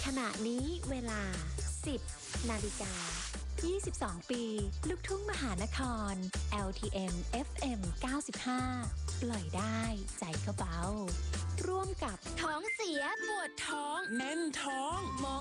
ขณะนี้เวลา 10 นาฬิกา 22 ปี ลูกทุ่งมหานคร LTM FM 95 ปล่อยได้ใจก็เบาร่วมกับท้องเสียปวดท้องแน่นท้องมอง